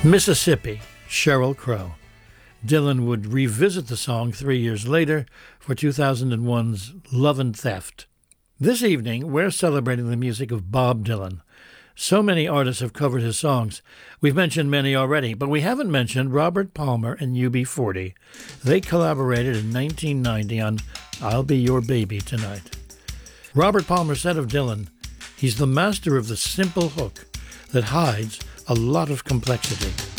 Mississippi, Sheryl Crow. Dylan would revisit the song 3 years later for 2001's Love and Theft. This evening, we're celebrating the music of Bob Dylan. So many artists have covered his songs. We've mentioned many already, but we haven't mentioned Robert Palmer and UB40. They collaborated in 1990 on I'll Be Your Baby Tonight. Robert Palmer said of Dylan, "He's the master of the simple hook that hides a lot of complexity."